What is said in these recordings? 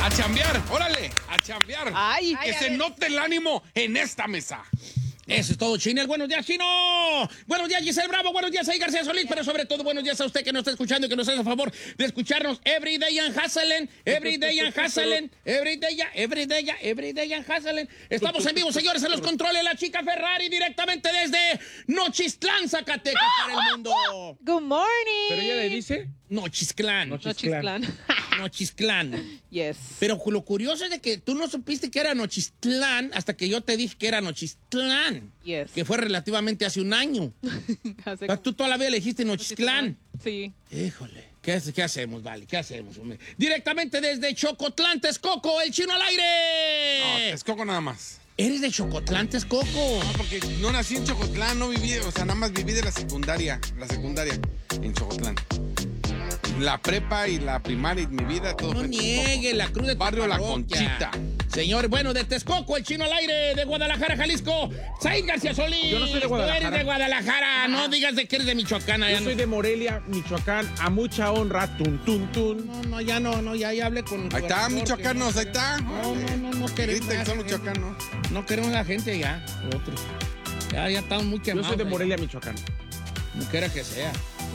A chambear, órale, a chambear. Ay, que se note el ánimo en esta mesa. Eso es todo, Chinel. Buenos días, Chino. Buenos días, Giselle Bravo. Buenos días, Ahí García Solís. Pero sobre todo, buenos días a usted que nos está escuchando y que nos hace el favor de escucharnos every day and hustling. Every day and hustling. Every day and hustling. Estamos en vivo, señores, en los controles. La chica Ferrari directamente desde Nochistlán, Zacatecas, para el mundo. good morning. Pero ella le dice... Nochistlán. Nochistlán. Nochistlán. Yes. Pero lo curioso es de que tú no supiste que era Nochistlán hasta que yo te dije que era Nochistlán. Yes. Que fue relativamente hace un año. Hace- Tú toda la vida le dijiste Nochistlán. Sí. Híjole. ¿Qué hacemos, vale? ¿Qué hacemos, hombre? Directamente desde Chocotlán, Texcoco, el Chino al No, aire. Texcoco nada más. ¿Eres de Chocotlán, Texcoco? No, porque no nací en Chocotlán, no viví, o sea, nada más viví de la secundaria en Chocotlán. La prepa y la primaria y mi vida, todo No fue en niegue la cruz de tu Barrio La parroquia. Conchita. Señores, bueno, de Texcoco, el Chino al aire, de Guadalajara, Jalisco, Said García Solís. Yo no soy de Tú eres Guadalajara. de Guadalajara, no digas de que eres de Michoacán. Yo soy de Morelia, Michoacán, a mucha honra, tun, tun, tun. Ya hablé con... Ahí está, michoacanos, ahí está. No queremos... Grita que son michoacanos. No queremos la gente ya, otros. Ya estamos muy Yo quemados. soy de ahí. Morelia, Michoacán. Como quiera que sea.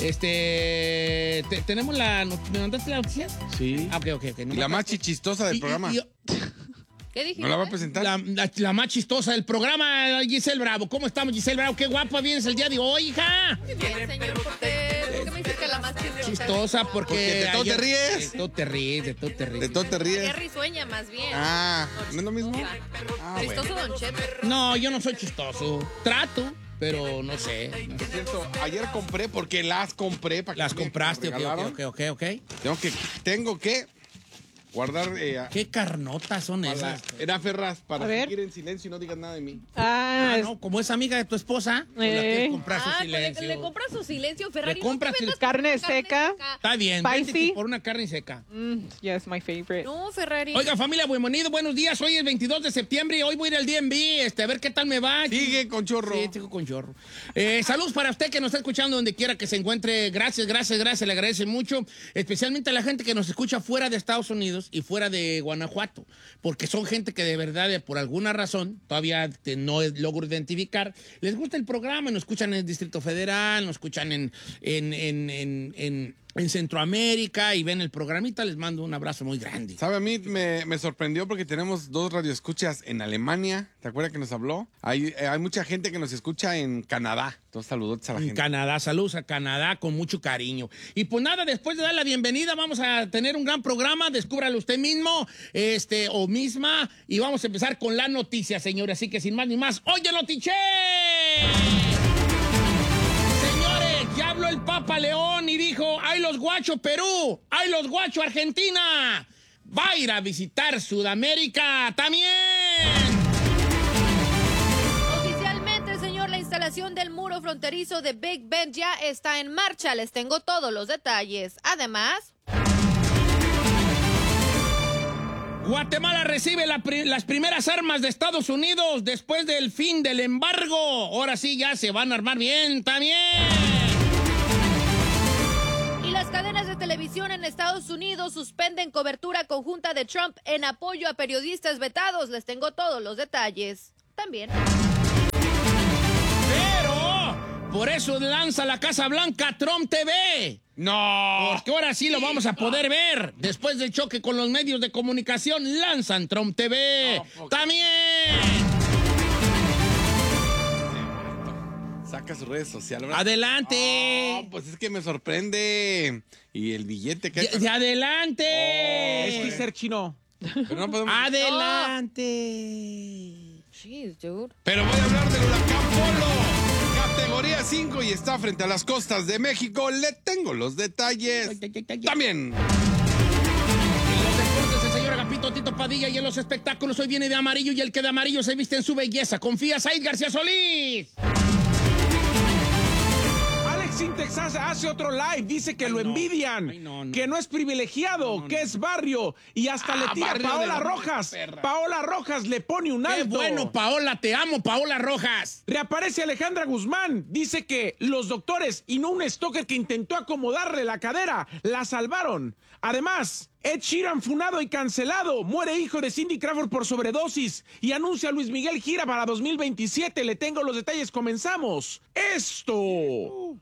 Tenemos la... ¿Me mandaste la noticia? Sí. Ah, ok. No Y la más chichistosa del programa. ¿Qué dijiste? ¿No la va a presentar? La más chistosa del programa, Giselle Bravo. ¿Cómo estamos, Giselle Bravo? Qué guapa vienes el día de hoy, hija. Bien, señor, ¿por qué me dice que la más Chistosa porque... Porque de todo te ríes. De todo te ríes. De todo te Qué ríes. risueña, más bien. Ah, ¿no es lo mismo? Ah, Chistoso, bueno. Don Cheto. No, yo no soy chistoso. Trato, pero no sé. Por cierto, ayer compré porque las compré. Para que Las me compraste, regalaron. ok. Tengo que guardar... ¿Qué carnotas son esas? Era Ferraz A para ver. seguir en silencio y no digas nada de mí. Ah, no, como es amiga de tu esposa, pues la quieres comprar su Pues silencio. le compras su silencio, Ferrari. Le compras no te vendas carne con seca. Está bien, Spicy. vete por una carne seca. Yes, my favorite. No, Ferrari. Oiga, familia, bienvenido, buenos días. Hoy es 22 de septiembre y hoy voy a ir al DMV, a ver qué tal me va. Sigue con chorro. Sí, sigo con chorro. Saludos para usted que nos está escuchando donde quiera que se encuentre. Gracias, le agradece mucho. Especialmente a la gente que nos escucha fuera de Estados Unidos y fuera de Guanajuato. Porque son gente que de verdad, por alguna razón, todavía no logro identificar, les gusta el programa, nos escuchan en el Distrito Federal, nos escuchan en Centroamérica y ven el programita, les mando un abrazo muy grande. ¿Sabe? A mí me sorprendió porque tenemos 2 radioescuchas en Alemania. ¿Te acuerdas que nos habló? Hay mucha gente que nos escucha en Canadá. Entonces, saludos a la En gente. Canadá, saludos a Canadá con mucho cariño. Y pues nada, después de dar la bienvenida, vamos a tener un gran programa, descúbralo usted mismo, o misma, y vamos a empezar con la noticia, señores. Así que sin más ni más, ¡oye, Notiche! Señores, ya habló el Papa León y dijo, ¡ay los guachos Perú! ¡Ay los guachos Argentina! Va a ir a visitar Sudamérica también. Oficialmente, señor, la instalación del muro fronterizo de Big Ben ya está en marcha. Les tengo todos los detalles. Además... Guatemala recibe las primeras armas de Estados Unidos después del fin del embargo. Ahora sí ya se van a armar bien también. Y las cadenas de televisión en Estados Unidos suspenden cobertura conjunta de Trump en apoyo a periodistas vetados. Les tengo todos los detalles. También. Pero por eso lanza la Casa Blanca Trump TV. ¡No! Porque ahora sí lo vamos a poder ver. Después del choque con los medios de comunicación, lanzan Trump TV. También. Saca sus redes sociales. ¿verdad? Adelante. No, pues es que me sorprende. Y el billete que... De adelante. Es que ser chino. Pero no podemos... Adelante. Jeez, dude. Pero voy a hablar del huracán Polo. Categoría 5 y está frente a las costas de México. Le tengo los detalles. También. En los deportes, el señor Agapito Tito Padilla, y en los espectáculos hoy viene de amarillo y el que de amarillo se viste en su belleza. Confía, Said García Solís. Alex Sintex hace otro live, dice que lo envidian, que no es privilegiado, que es barrio, y hasta le tira a Paola Rojas. Paola Rojas le pone un alto. ¡Qué bueno, Paola! ¡Te amo, Paola Rojas! Reaparece Alejandra Guzmán. Dice que los doctores y no un stalker que intentó acomodarle la cadera la salvaron. Además, Ed Sheeran funado y cancelado. Muere hijo de Cindy Crawford por sobredosis. Y anuncia a Luis Miguel gira para 2027. Le tengo los detalles. Comenzamos. Esto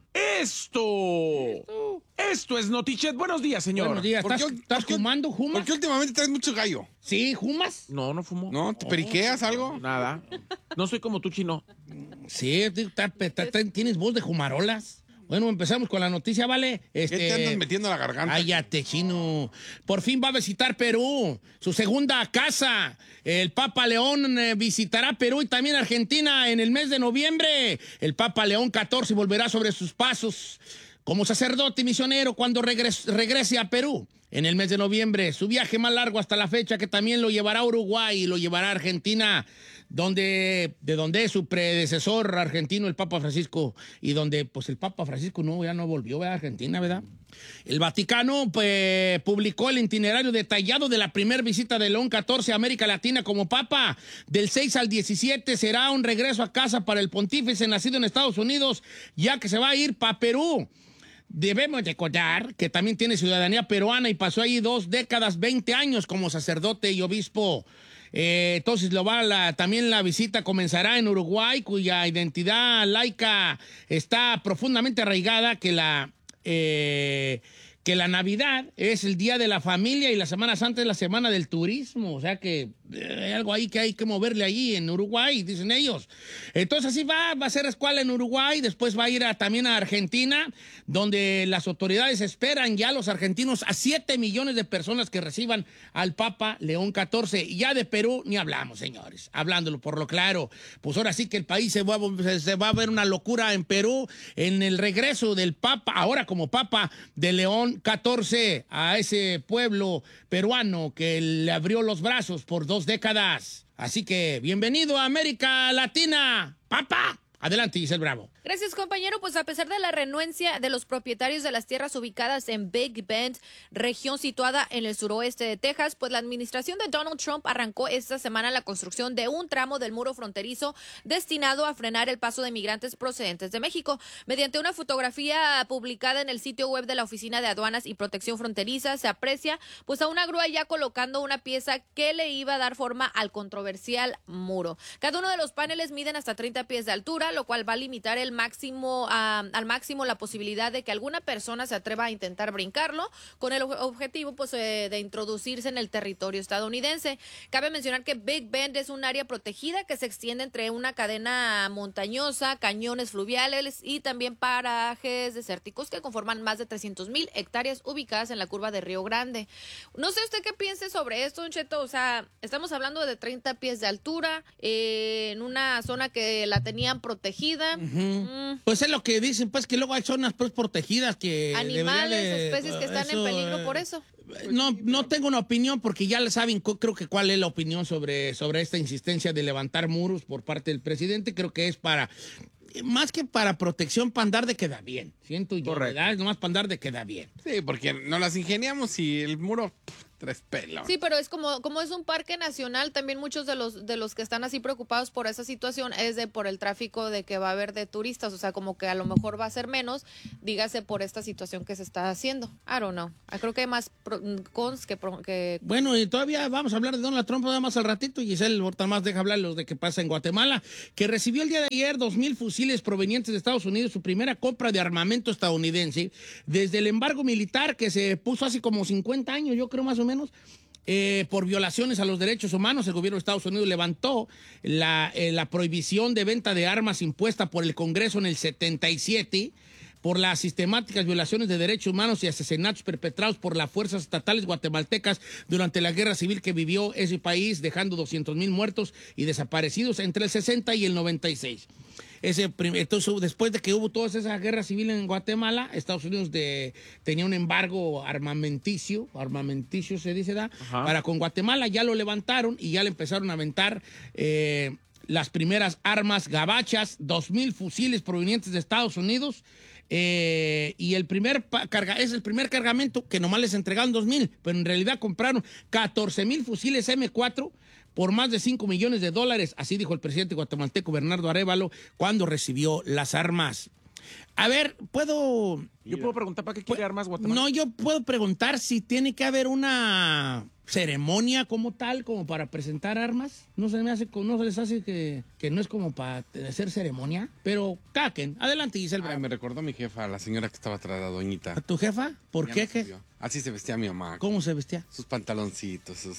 es Notichet. Buenos días, señor. Buenos días. ¿Estás fumando? ¿Jumas? Porque últimamente traes mucho gallo. ¿Sí? ¿Jumas? No fumo. ¿No? ¿Te periqueas algo? Nada. No soy como tú, chino. Sí, tienes voz de jumarolas. Bueno, empezamos con la noticia, ¿vale? ¿Qué te andas metiendo a la garganta? Cállate, chino. Por fin va a visitar Perú, su segunda casa. El Papa León visitará Perú y también Argentina en el mes de noviembre. El Papa León XIV volverá sobre sus pasos como sacerdote misionero cuando regrese a Perú en el mes de noviembre. Su viaje más largo hasta la fecha, que también lo llevará a Uruguay y lo llevará a Argentina, de donde es su predecesor argentino, el Papa Francisco, y donde pues el Papa Francisco ya no volvió a Argentina, ¿verdad? El Vaticano publicó el itinerario detallado de la primera visita de León XIV a América Latina como Papa. Del 6 al 17 será un regreso a casa para el pontífice nacido en Estados Unidos, ya que se va a ir para Perú. Debemos recordar que también tiene ciudadanía peruana y pasó ahí 2 décadas, 20 años como sacerdote y obispo. Entonces también la visita comenzará en Uruguay, cuya identidad laica está profundamente arraigada, que la Navidad es el día de la familia y la Semana Santa es la semana del turismo. O sea que hay algo ahí que hay que moverle allí en Uruguay, dicen ellos. Entonces así va a hacer escuela en Uruguay, después va a ir también a Argentina, donde las autoridades esperan ya los argentinos a 7 millones de personas que reciban al Papa León XIV. Y ya de Perú ni hablamos, señores. Hablándolo por lo claro, pues ahora sí que el país se va a ver una locura en Perú en el regreso del Papa, ahora como Papa de León XIV, a ese pueblo peruano que le abrió los brazos por 2 décadas. Así que, bienvenido a América Latina, Papa. Adelante, Giselle Bravo. Gracias, compañero. Pues a pesar de la renuencia de los propietarios de las tierras ubicadas en Big Bend, región situada en el suroeste de Texas, pues la administración de Donald Trump arrancó esta semana la construcción de un tramo del muro fronterizo destinado a frenar el paso de migrantes procedentes de México. Mediante una fotografía publicada en el sitio web de la Oficina de Aduanas y Protección Fronteriza, se aprecia pues a una grúa ya colocando una pieza que le iba a dar forma al controversial muro. Cada uno de los paneles miden hasta 30 pies de altura, lo cual va a limitar al máximo la posibilidad de que alguna persona se atreva a intentar brincarlo, con el objetivo pues de introducirse en el territorio estadounidense. Cabe mencionar que Big Bend es un área protegida que se extiende entre una cadena montañosa, cañones fluviales y también parajes desérticos que conforman más de 300,000 hectáreas ubicadas en la curva de Río Grande. No sé usted qué piense sobre esto, Don Cheto. O sea, estamos hablando de 30 pies de altura en una zona que la tenían protegida. Pues es lo que dicen, pues que luego hay zonas pues protegidas que animales, especies que están en peligro por eso. No tengo una opinión porque ya saben, creo que cuál es la opinión sobre esta insistencia de levantar muros por parte del presidente. Creo que es más que para protección, para andar de queda bien. Siento yo, ¿verdad? Nomás para andar de queda bien. Sí, porque nos las ingeniamos y el muro... 3 pelos. Sí, pero es como es un parque nacional, también muchos de los que están así preocupados por esa situación es por el tráfico de que va a haber de turistas, o sea, como que a lo mejor va a ser menos, dígase por esta situación que se está haciendo. I don't know. Creo que hay más cons que... Bueno, y todavía vamos a hablar de Donald Trump nada más al ratito, y Giselle ahorita más deja hablar de qué pasa en Guatemala, que recibió el día de ayer 2,000 fusiles provenientes de Estados Unidos, su primera compra de armamento estadounidense, desde el embargo militar que se puso hace como 50 años, yo creo más o menos, por violaciones a los derechos humanos. El gobierno de Estados Unidos levantó la prohibición de venta de armas impuesta por el Congreso en el 77 por las sistemáticas violaciones de derechos humanos y asesinatos perpetrados por las fuerzas estatales guatemaltecas durante la guerra civil que vivió ese país, dejando 200,000 muertos y desaparecidos entre el 60 y el 96. Entonces, después de que hubo toda esa guerra civil en Guatemala, Estados Unidos tenía un embargo armamenticio se dice, para con Guatemala. Ya lo levantaron y ya le empezaron a aventar las primeras armas gabachas, 2,000 fusiles provenientes de Estados Unidos. y el primer es el primer cargamento que nomás les entregaron 2,000, pero en realidad compraron 14,000 fusiles M4 por más de $5 millones. Así dijo el presidente guatemalteco Bernardo Arévalo cuando recibió las armas. A ver, Yo puedo preguntar para qué quiere armas Guatemala. No, yo puedo preguntar si tiene que haber una ceremonia como tal, como para presentar armas. No se les hace que no es como para hacer ceremonia, pero caquen. Adelante, Giselle. Ay, me recordó a mi jefa, la señora que estaba atrás, la doñita. ¿A tu jefa? ¿Por Ya qué? no subió. Así se vestía mi mamá. ¿Cómo se vestía? Sus pantaloncitos, sus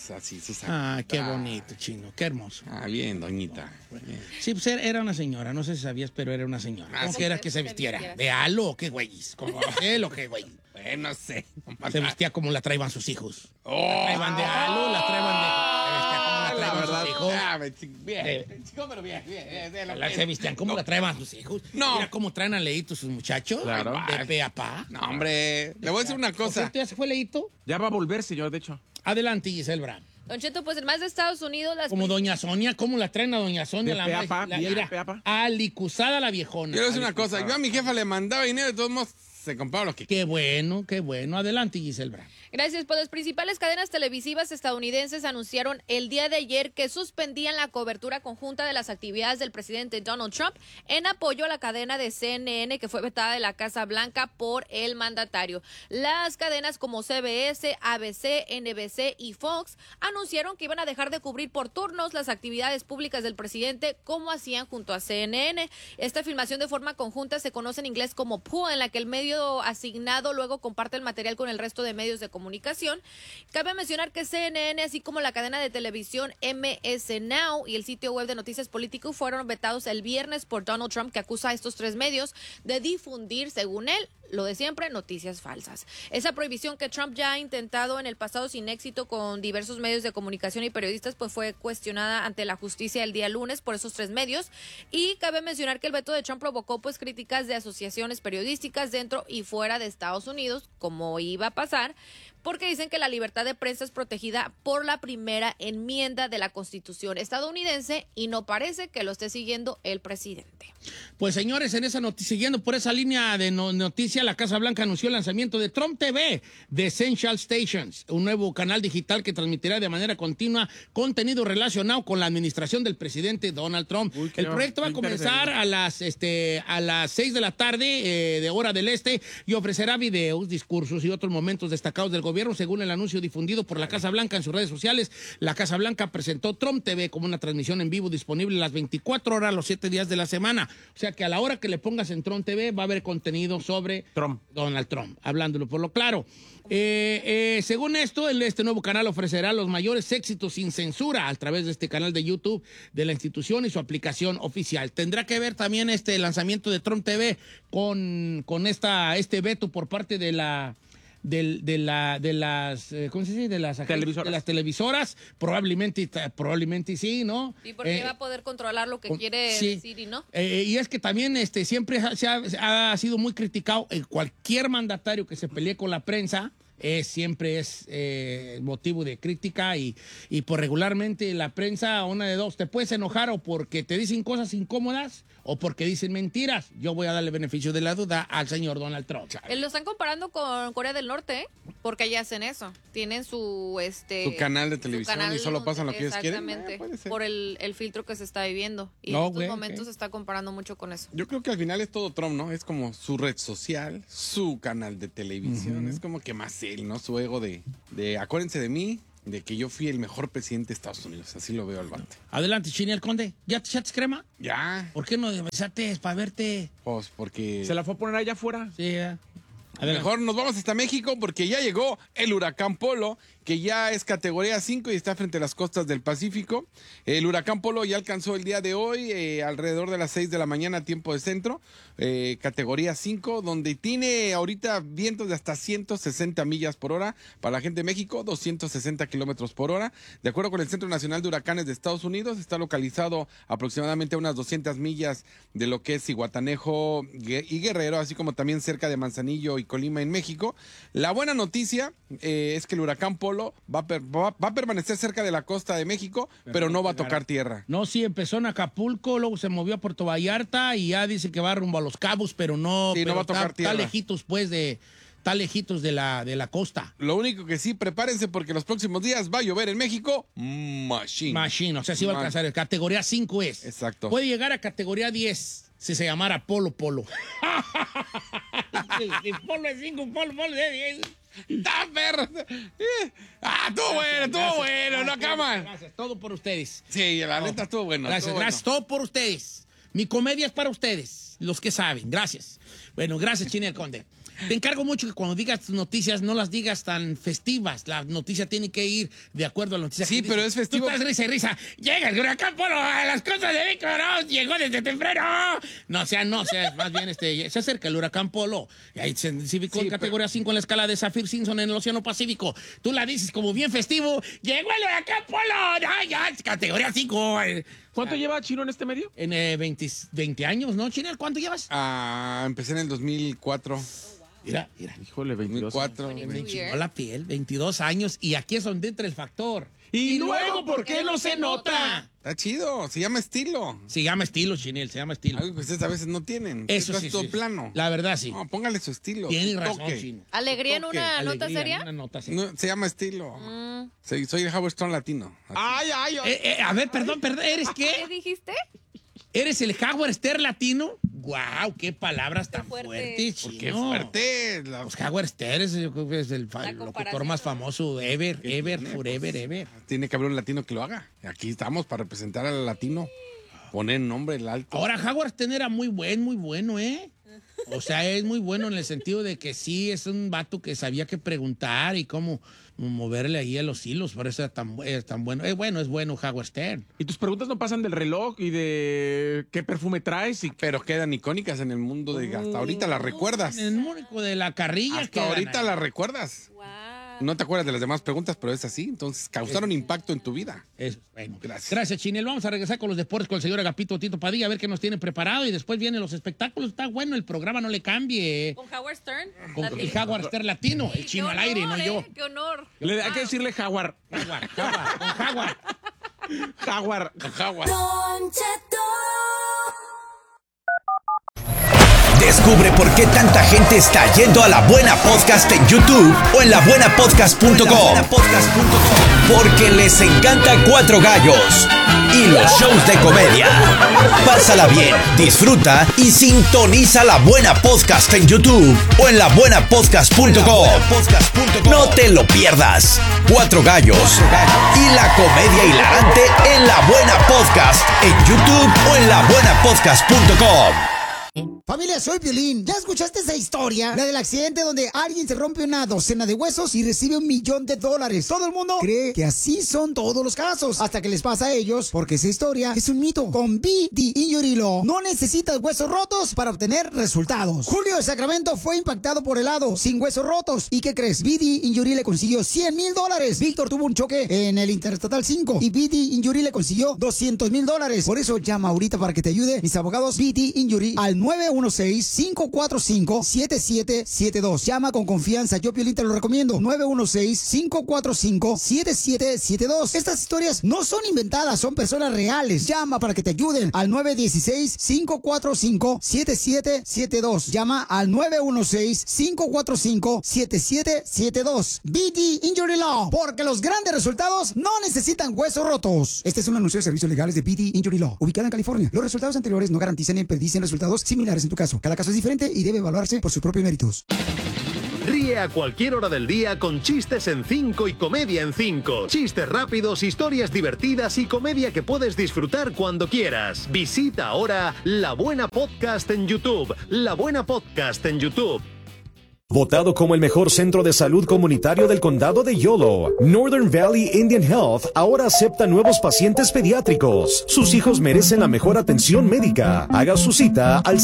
Qué bonito, chino, qué hermoso. Bien, doñita. Bien. Sí, pues era una señora, no sé si sabías, pero era una señora. ¿Cómo que era que se vistiera? ¿De halo o qué güeyes? ¿Cómo de lo que güey? No sé. Se vestía como la traían sus hijos. Oh. La traían de halo, la traían de... Se vestía como la traían sus hijos. Bien, pero bien. Se vestían como la traían sus hijos. No. Mira cómo traen a Leito sus muchachos. Claro. De pe a pa. No, hombre, le voy a decir una cosa. ¿Ya se fue Leito? Ya va a volver, señor, de hecho. Adelante, Giselle Brand. Don Cheto, pues en más de Estados Unidos, las Como Doña Sonia, ¿cómo la traen a Doña Sonia? De pe a pa, bien de pe a pa. Alicuzada la viejona. Quiero decir una cosa. Yo a mi jefa le mandaba dinero, de todos modos se compraba lo que Qué bueno, qué bueno. Adelante, Giselle Brand. Gracias. Pues las principales cadenas televisivas estadounidenses anunciaron el día de ayer que suspendían la cobertura conjunta de las actividades del presidente Donald Trump en apoyo a la cadena de CNN que fue vetada de la Casa Blanca por el mandatario. Las cadenas como CBS, ABC, NBC y Fox anunciaron que iban a dejar de cubrir por turnos las actividades públicas del presidente como hacían junto a CNN. Esta filmación de forma conjunta se conoce en inglés como pool, en la que el medio asignado luego comparte el material con el resto de medios de comunicación. Cabe mencionar que CNN, así como la cadena de televisión MS Now y el sitio web de Noticias Político fueron vetados el viernes por Donald Trump, que acusa a estos tres medios de difundir, según él, lo de siempre, noticias falsas. Esa prohibición que Trump ya ha intentado en el pasado sin éxito con diversos medios de comunicación y periodistas, pues fue cuestionada ante la justicia el día lunes por esos tres medios. Y cabe mencionar que el veto de Trump provocó pues críticas de asociaciones periodísticas dentro y fuera de Estados Unidos, como iba a pasar, porque dicen que la libertad de prensa es protegida por la primera enmienda de la Constitución estadounidense y no parece que lo esté siguiendo el presidente. Pues señores, en esa siguiendo por esa línea de noticia, la Casa Blanca anunció el lanzamiento de Trump TV, de Essential Stations, un nuevo canal digital que transmitirá de manera continua contenido relacionado con la administración del presidente Donald Trump. El proyecto va a comenzar a las 6 de la tarde de hora del este y ofrecerá videos, discursos y otros momentos destacados del gobierno, según el anuncio difundido por la Casa Blanca en sus redes sociales. La Casa Blanca presentó Trump TV como una transmisión en vivo disponible las 24 horas, los 7 días de la semana. O sea que a la hora que le pongas en Trump TV va a haber contenido sobre Donald Trump, hablándolo por lo claro. Según esto, este nuevo canal ofrecerá los mayores éxitos sin censura a través de este canal de YouTube de la institución y su aplicación oficial. Tendrá que ver también este lanzamiento de Trump TV con este veto por parte de las ¿cómo se dice? De las televisoras, probablemente sí, ¿no? Sí, porque va a poder controlar lo que quiere decir y no. Y es que también siempre ha sido muy criticado cualquier mandatario que se pelee con la prensa. Siempre es motivo de crítica y por regularmente la prensa, una de dos, te puedes enojar o porque te dicen cosas incómodas o porque dicen mentiras. Yo voy a darle beneficio de la duda al señor Donald Trump. Lo están comparando con Corea del Norte, ¿eh? Porque allá hacen eso. Tienen su canal de televisión y solo pasan lo que ellos quieren. Exactamente, por el filtro que se está viviendo. Y en estos momentos se está comparando mucho con eso. Yo creo que al final es todo Trump, ¿no? Es como su red social, su canal de televisión. Es como que más él, ¿no? Su ego de acuérdense de mí, de que yo fui el mejor presidente de Estados Unidos. Así lo veo al vato. Adelante, Chini, el conde. ¿Ya te echaste crema? Ya. ¿Por qué no besaste para verte? Pues porque... ¿Se la fue a poner allá afuera? Sí, ya. Mejor nos vamos hasta México porque ya llegó el huracán Polo, que ya es categoría 5 y está frente a las costas del Pacífico. El huracán Polo ya alcanzó el día de hoy, alrededor de las 6 de la mañana, tiempo de centro, categoría 5, donde tiene ahorita vientos de hasta 160 millas por hora. Para la gente de México, 260 kilómetros por hora. De acuerdo con el Centro Nacional de Huracanes de Estados Unidos, está localizado aproximadamente a unas 200 millas de lo que es Zihuatanejo y Guerrero, así como también cerca de Manzanillo y Colima en México. La buena noticia es que el huracán Polo Polo va a permanecer cerca de la costa de México, pero no va a tocar tierra. No, sí, empezó en Acapulco, luego se movió a Puerto Vallarta y ya dice que va rumbo a Los Cabos, pero no, Sí, no pero va a tocar tierra. Está lejitos, pues, está lejitos de la costa. Lo único que sí, prepárense porque los próximos días va a llover en México. Machine, o sea, sí va a alcanzar. Categoría 5 es. Exacto. Puede llegar a categoría 10 si se llamara Polo. Si Polo es 5, Polo es 10. ¡Está perro! Estuvo bueno, no cama. Gracias, todo por ustedes. Sí, la neta estuvo bueno. Gracias, estuvo gracias, bueno. todo por ustedes. Mi comedia es para ustedes, los que saben. Gracias. Bueno, gracias, Chini el Conde. Te encargo mucho que cuando digas tus noticias no las digas tan festivas. La noticia tiene que ir de acuerdo a la noticia. Sí, que pero dices. es festivo. Tú estás risa y risa. Llega el huracán Polo a las costas de México, ¿no? Llegó desde temprano. No, o sea, más bien se acerca el huracán Polo. Y ahí se identificó en categoría 5 en la escala de Saffir-Simpson en el Océano Pacífico. Tú la dices como bien festivo. Llegó el huracán Polo. Ya, categoría 5. ¿Cuánto lleva Chino en este medio? En 20 años, ¿no, Chinel? ¿Cuánto llevas? Empecé en el 2004. Mira. Híjole, 22. 2004. Me enchiló la piel, 22 años, y aquí es donde entra el factor. Y luego, ¿por qué no se nota? Está chido, se llama estilo. Se llama estilo, Chinel, se llama estilo. Algo que ustedes a veces no tienen. Eso Esto sí, es todo sí. plano. La verdad, sí. No, póngale su estilo. Tiene su razón, toque. Chino. ¿Alegría en Toque, una nota Alegría, seria? una nota seria. No, se llama estilo. Soy el Howard Stone latino. Ay. A ver, perdón, ¿eres ¿Qué qué? dijiste? ¿Eres el Howard Stern latino? ¡Guau! ¡Qué palabras tan fuerte. fuertes, Chino! Qué fuerte. Pues Howard Stern es, yo creo que es el locutor comparación. más famoso ever, forever. Tiene que haber un latino que lo haga. Aquí estamos para representar al latino. Poner nombre el alto. Ahora, Howard Stern era muy bueno, ¿eh? O sea, es muy bueno en el sentido de que sí, es un vato que sabía qué preguntar y cómo moverle ahí a los hilos. Por eso era tan bueno. Es bueno Howard Stern. Y tus preguntas no pasan del reloj y de qué perfume traes y Pero quedan icónicas en el mundo de... Hasta ahorita las recuerdas. En el único de la carrilla Hasta quedan ahorita ahí. las recuerdas. Wow. No te acuerdas de las demás preguntas, pero es así. Entonces, causaron impacto en tu vida. Bueno, Gracias. Gracias, Chinel. Vamos a regresar con los deportes con el señor Agapito Tito Padilla a ver qué nos tiene preparado y después vienen los espectáculos. Está bueno, el programa no le cambie. ¿Con Howard Stern? Con el Howard Stern latino, el chino al aire, no yo. ¡Qué honor! hay que decirle Jaguar. Howard. Jaguar. Descubre por qué tanta gente está yendo a La Buena Podcast en YouTube o en labuenapodcast.com. Porque les encanta Cuatro Gallos y los shows de comedia. Pásala bien, disfruta y sintoniza La Buena Podcast en YouTube o en labuenapodcast.com. No te lo pierdas. Cuatro Gallos y la comedia hilarante en La Buena Podcast en YouTube o en labuenapodcast.com. Familia, soy Piolín. ¿Ya escuchaste esa historia? La del accidente donde alguien se rompe una docena de huesos y recibe $1 millón. Todo el mundo cree que así son todos los casos. Hasta que les pasa a ellos, porque esa historia es un mito. Con BD Injury Law, no necesitas huesos rotos para obtener resultados. Julio de Sacramento fue impactado por helado, sin huesos rotos. ¿Y qué crees? BD Injury le consiguió $100,000. Víctor tuvo un choque en el Interestatal 5 y BD Injury le consiguió $200,000. Por eso llama ahorita para que te ayude mis abogados BD Injury al 916-545-7772. Llama con confianza. Yo, Piolín, te lo recomiendo. 916-545-7772. Estas historias no son inventadas, son personas reales. Llama para que te ayuden al 916-545-7772. Llama al 916-545-7772. BD Injury Law. Porque los grandes resultados no necesitan huesos rotos. Este es un anuncio de servicios legales de BD Injury Law, ubicada en California. Los resultados anteriores no garantizan ni predicen resultados similares en tu caso. Cada caso es diferente y debe evaluarse por sus propios méritos. Ríe a cualquier hora del día con chistes en 5 y comedia en 5. Chistes rápidos, historias divertidas y comedia que puedes disfrutar cuando quieras. Visita ahora La Buena Podcast en YouTube. La Buena Podcast en YouTube. Votado como el mejor centro de salud comunitario del condado de Yolo, Northern Valley Indian Health ahora acepta nuevos pacientes pediátricos. Sus hijos merecen la mejor atención médica. Haga su cita al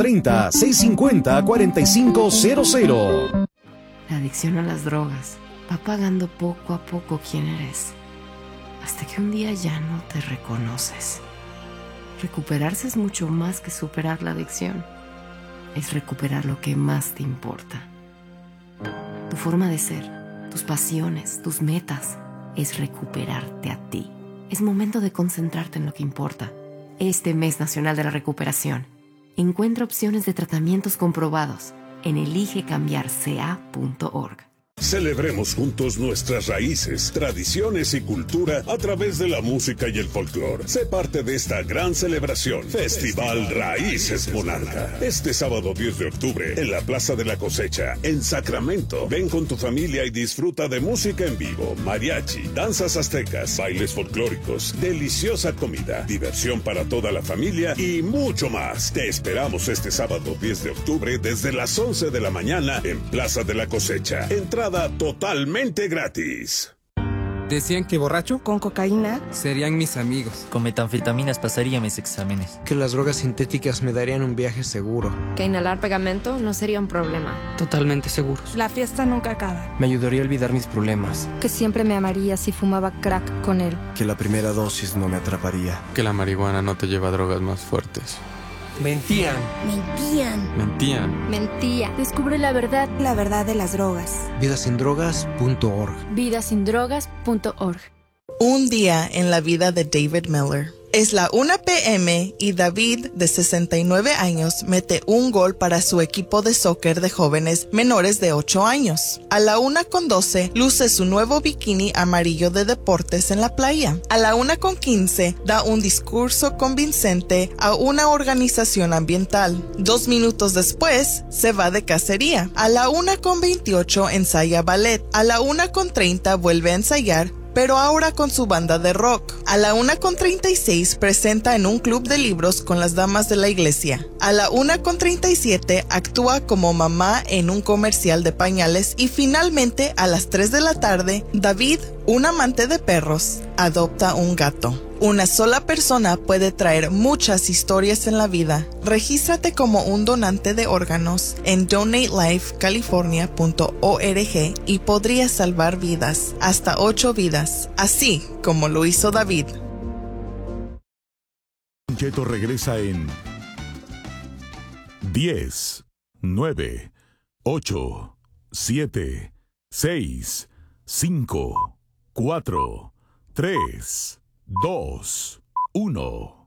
530-650-4500. La adicción a las drogas va pagando poco a poco quién eres, hasta que un día ya no te reconoces. Recuperarse es mucho más que superar la adicción. Es recuperar lo que más te importa. Tu forma de ser, tus pasiones, tus metas. Es recuperarte a ti. Es momento de concentrarte en lo que importa. Este mes nacional de la recuperación, encuentra opciones de tratamientos comprobados en eligecambiarca.org. Celebremos juntos nuestras raíces, tradiciones y cultura a través de la música y el folclore. Sé parte de esta gran celebración, Festival Raíces Monarca. Este sábado 10 de octubre, en la Plaza de la Cosecha, en Sacramento. Ven con tu familia y disfruta de música en vivo, mariachi, danzas aztecas, bailes folclóricos, deliciosa comida, diversión para toda la familia y mucho más. Te esperamos este sábado 10 de octubre desde las 11 de la mañana en Plaza de la Cosecha. Entrada totalmente gratis. Decían que borracho con cocaína serían mis amigos. Con metanfetaminas pasaría mis exámenes. Que las drogas sintéticas me darían un viaje seguro. Que inhalar pegamento no sería un problema. Totalmente seguros. La fiesta nunca acaba. Me ayudaría a olvidar mis problemas. Que siempre me amaría si fumaba crack con él. Que la primera dosis no me atraparía. Que la marihuana no te lleva a drogas más fuertes. Mentían. Mentía. Descubre la verdad de las drogas. Vidasindrogas.org. Vidasindrogas.org. Un día en la vida de David Miller. Es la 1 p.m. y David, de 69 años, mete un gol para su equipo de soccer de jóvenes menores de 8 años. A la 1:12, luce su nuevo bikini amarillo de deportes en la playa. A la 1:15, da un discurso convincente a una organización ambiental. 2 minutos después, se va de cacería. A la 1:28, ensaya ballet. A la 1:30, vuelve a ensayar, pero ahora con su banda de rock. A la 1:36 presenta en un club de libros con las damas de la iglesia. A la 1:37 actúa como mamá en un comercial de pañales y finalmente a las 3 de la tarde, David, un amante de perros, adopta un gato. Una sola persona puede traer muchas historias en la vida. Regístrate como un donante de órganos en donatelifecalifornia.org y podrías salvar vidas, hasta 8 vidas, así como lo hizo David. Cheto regresa en 10, 9, 8, 7, 6, 5, 4, 3, 2, 1.